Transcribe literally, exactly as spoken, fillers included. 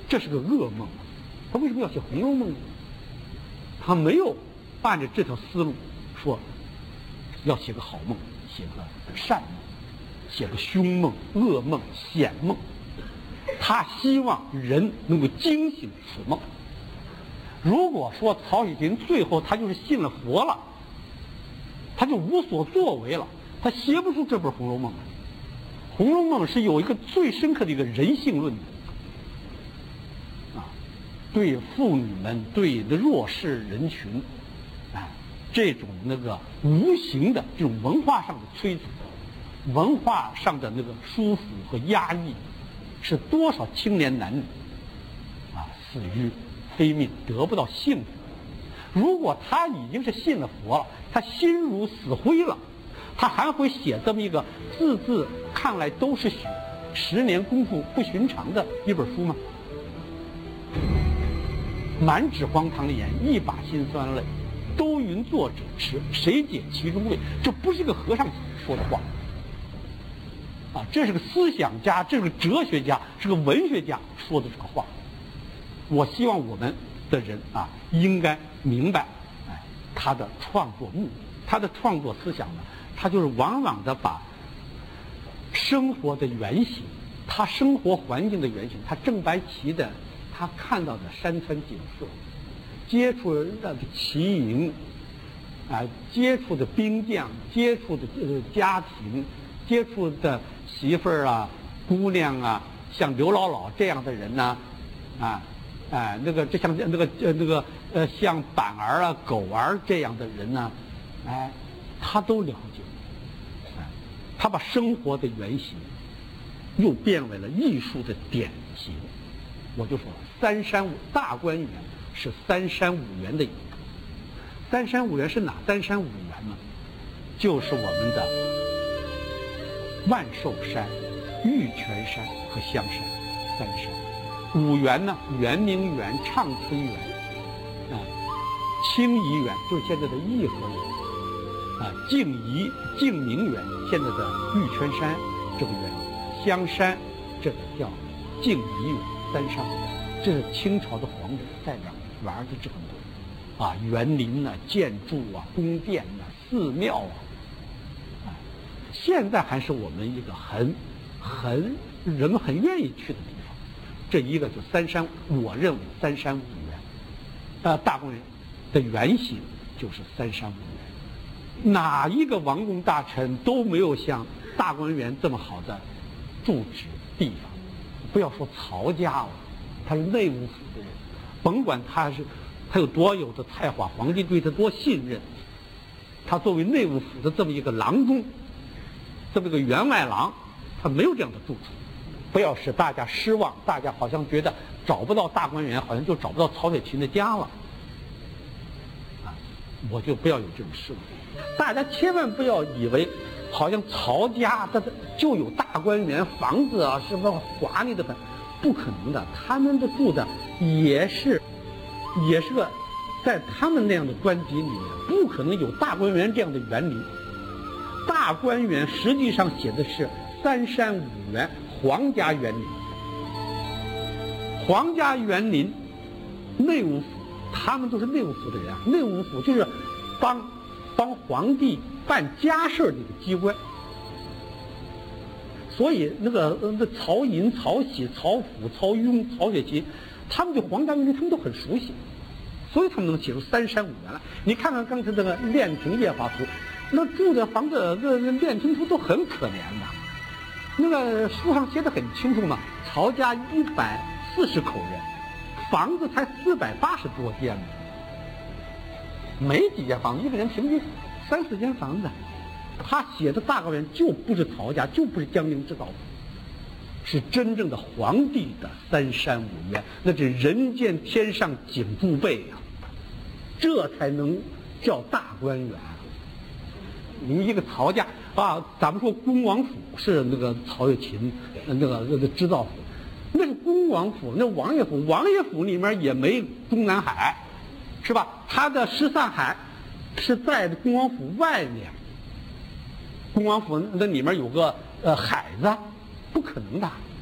这是个噩梦。他为什么要写《红楼梦》呢？他没有按着这条思路说要写个好梦，写个善梦，写个凶梦、噩梦、险梦。他希望人能够惊醒此梦。如果说曹雪芹最后他就是信了佛了，他就无所作为了，他写不出这本《红楼梦》来。《红楼梦》是有一个最深刻的一个人性论的啊，对妇女们、对的弱势人群，啊，这种那个无形的这种文化上的摧残，文化上的那个束缚和压抑，是多少青年男女啊死于非命，得不到幸福。如果他已经是信了佛了，他心如死灰了，他还会写这么一个字字看来都是血，十年功夫不寻常的一本书吗？满纸荒唐的言，一把辛酸泪，都云作者痴，谁解其中味？这不是个和尚说的话啊，这是个思想家，这是个哲学家，是个文学家说的这个话。我希望我们的人啊，应该明白，哎，他的创作目的，他的创作思想呢，他就是往往的把生活的原型，他生活环境的原型，他郑白旗的他看到的山川景色，接触的旗营啊，接触的兵将，接触的呃家庭，接触的媳妇儿啊、姑娘啊，像刘姥姥这样的人呢，啊。哎，那个就像那个呃那个呃像板儿啊、狗儿这样的人呢，哎，他都了解。哎，他把生活的原型又变为了艺术的典型。我就说了，三山五大观园是三山五园的一个。三山五园是哪三山五园呢？就是我们的万寿山、玉泉山和香山三山。五园呢，圆明园、畅春园，啊，清怡园就是现在的颐和园，啊，静怡、静明园现在的玉泉山这个园，香山这个叫静怡园，三山五园，这是清朝的皇帝在这玩的这很多，啊，园林呐、啊、建筑啊、宫殿呐、啊、寺庙啊，啊，现在还是我们一个很很人们很愿意去的地方。这一个就三山，我认为三山五园，呃，大观园的原型就是三山五园。哪一个王公大臣都没有像大观园这么好的住址地方。不要说曹家了，他是内务府的人，甭管他是他有多有的才华，皇帝对他多信任，他作为内务府的这么一个郎中，这么一个员外郎，他没有这样的住处。不要使大家失望，大家好像觉得找不到大观园，好像就找不到曹雪芹的家了，啊，我就不要有这种失望。大家千万不要以为，好像曹家他就有大观园房子啊，什么华丽的很，不可能的。他们的住的也是，也是个，在他们那样的官级里面，不可能有大观园这样的园林。大观园实际上写的是三山五园。皇家园林，皇家园林，内务府，他们都是内务府的人啊。内务府就是帮帮皇帝办家事的一个机关，所以那个那曹寅、曹玺、曹府、曹雍、曹雪芹，他们对皇家园林他们都很熟悉，所以他们能写出三山五园来。你看看刚才这个练亭夜华图，那住的房子这练亭图都很可怜的。那个书上写的很清楚嘛，曹家一百四十口人，房子才四百八十多间，没几间房子，一个人平均三四间房子。他写的大观园就不是曹家，就不是江宁织造府，是真正的皇帝的三山五园，那是人间天上景注备呀、啊，这才能叫大观园。你们一个曹家啊，咱们说恭王府是那个曹雪芹那个那个织造府，那是恭王府，那王爷府，王爷府里面也没中南海，是吧？他的十三海是在恭王府外面，恭王府那里面有个呃海子，不可能的。